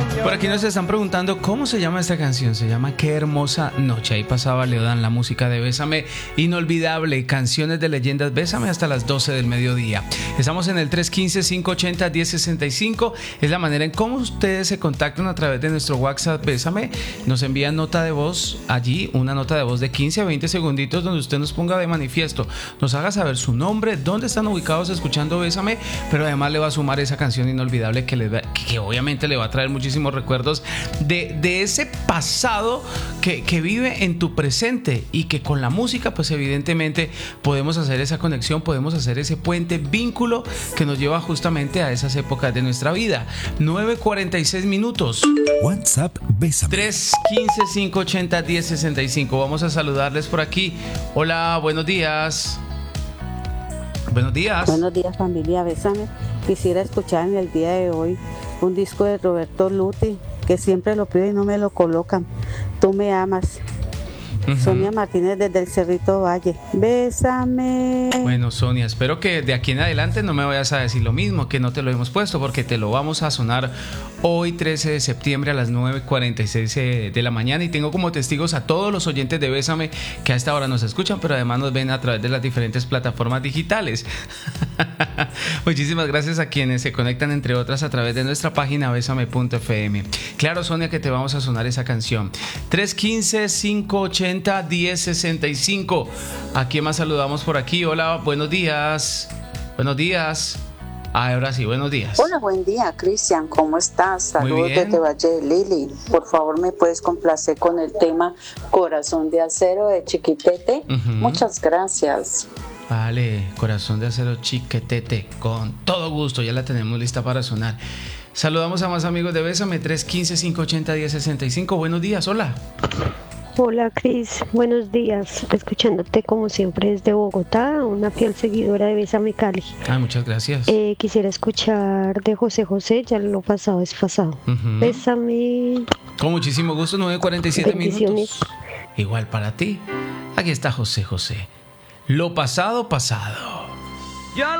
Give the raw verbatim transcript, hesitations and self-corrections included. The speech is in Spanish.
Por aquí nos están preguntando cómo se llama esta canción. Se llama Qué hermosa noche. Ahí pasaba Leodan, la música de Bésame. Inolvidable, canciones de leyendas. Bésame hasta las doce del mediodía. Estamos en el tres uno cinco, cinco ocho cero, uno cero seis cinco. Es la manera en cómo ustedes se contactan a través de nuestro WhatsApp Bésame. Nos envían nota de voz allí, una nota de voz de quince a veinte segunditos donde usted nos ponga de manifiesto, nos haga saber su nombre, dónde están ubicados escuchando Bésame, pero además le va a sumar esa canción inolvidable que, les va, que obviamente le va a traer muchísimos recuerdos de, de ese pasado que, que vive en tu presente y que con la música pues evidentemente podemos hacer esa conexión, podemos hacer ese puente, vínculo que nos lleva justamente a esas épocas de nuestra vida. Nueve cuarenta y seis minutos. WhatsApp Bésame. tres uno cinco, cinco ocho cero, uno cero seis cinco. Vamos a saludarles por aquí. Hola, buenos días. Buenos días. Buenos días, familia Bésame. Quisiera escuchar en el día de hoy un disco de Roberto Luti, que siempre lo pido y no me lo colocan. Tú me amas. Uh-huh. Sonia Martínez desde el Cerrito Valle. Bésame. Bueno, Sonia, espero que de aquí en adelante no me vayas a decir lo mismo, que no te lo hemos puesto, porque te lo vamos a sonar hoy trece de septiembre a las nueve cuarenta y seis de la mañana, y tengo como testigos a todos los oyentes de Bésame que a esta hora nos escuchan, pero además nos ven a través de las diferentes plataformas digitales. Muchísimas gracias a quienes se conectan, entre otras, a través de nuestra página bésame punto efe eme. Claro, Sonia, que te vamos a sonar esa canción. tres uno cinco, cinco ocho cero, uno cero seis cinco. ¿A quién más saludamos por aquí? Hola, buenos días. Buenos días. Ah, ahora sí, buenos días. Hola, buen día, Cristian, ¿cómo estás? Saludos desde Valle de Lili. Por favor, ¿me puedes complacer con el tema Corazón de Acero de Chiquitete? Uh-huh. Muchas gracias. Vale, Corazón de Acero, Chiquitete, con todo gusto, ya la tenemos lista para sonar. Saludamos a más amigos de Bésame. Tres uno cinco, cinco ocho cero, uno cero seis cinco. Buenos días, hola. Hola, Cris, buenos días. Escuchándote como siempre desde Bogotá, una fiel seguidora de Bésame Cali. Ah, muchas gracias. Eh, quisiera escuchar de José José, ya lo pasado es pasado. Uh-huh. Bésame. Con muchísimo gusto, nueve cuarenta y siete minutos. Igual para ti. Aquí está José José. Lo pasado, pasado. Ya